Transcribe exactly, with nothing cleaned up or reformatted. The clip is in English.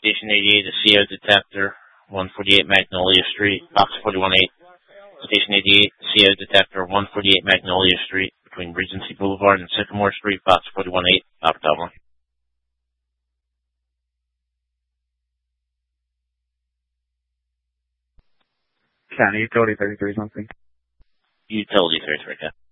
Station eighty-eight, a C O detector, one forty-eight Magnolia Street, box forty-one eight. Station eighty-eight, C O detector, one forty-eight Magnolia Street, between Regency Boulevard and Sycamore Street, box forty-one eight, Doc Dublin. County Utility thirty-three something. Utility thirty-three, okay.